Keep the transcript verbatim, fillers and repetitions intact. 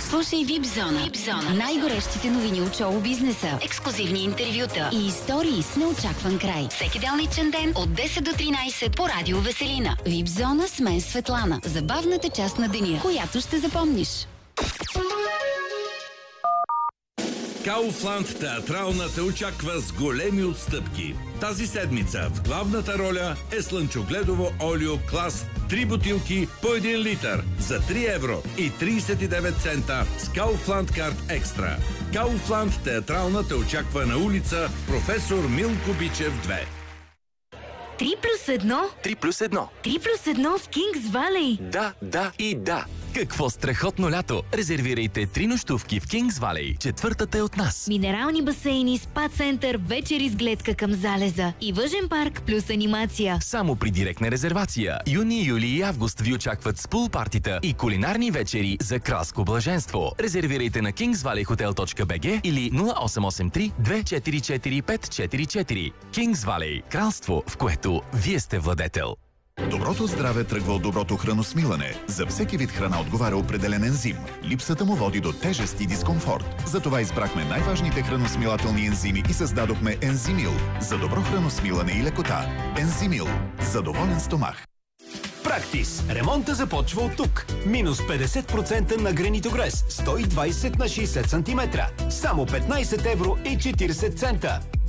Слушай Випзона. Випзона. Най-горещите новини от шоу-бизнеса, ексклузивни интервюта и истории с неочакван край. Всеки делничен ден от десет до тринайсет по Радио Веселина. Випзона с мен Светлана. Забавната част на деня, която ще запомниш. Кауфланд театрална те очаква с големи отстъпки. Тази седмица в главната роля е слънчогледово олио клас три бутилки по един литър за три евро и трийсет и девет цента с Кауфланд карт екстра. Кауфланд театрална те очаква на улица Професор Милко Бичев две. Три плюс едно? Три плюс едно. Три плюс едно в Кингс Валей. Да, да и да. Какво страхотно лято! Резервирайте три нощувки в Кингс Валей. Четвъртата е от нас. Минерални басейни, спа център, вечери с гледка към залеза и въжен парк плюс анимация. Само при директна резервация. Юни, юли и август ви очакват с пул партита и кулинарни вечери за кралско блаженство. Резервирайте на кингс валей хотел точка би джи или нула осем осем три две четири четири пет четири четири. Кингс Валей. Кралство, в което вие сте владетел. Доброто здраве тръгва от доброто храносмилане. За всеки вид храна отговаря определен ензим. Липсата му води до тежест и дискомфорт. Затова избрахме най-важните храносмилателни ензими и създадохме Ензимил. За добро храносмилане и лекота. Ензимил. За доволен стомах. Практис. Ремонта започва от тук. Минус петдесет процента на гранитогрес. сто и двайсет на шейсет сантиметра. Само петнайсет евро и четирийсет цента.